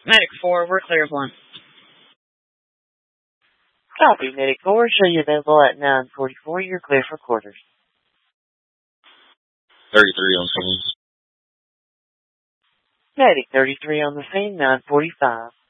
Medic 4, we're clear of 1. Copy, Medic 4. Show you available at 9:44. You're clear for quarters. 33 on scene. Medic 33 on the scene, 9:45.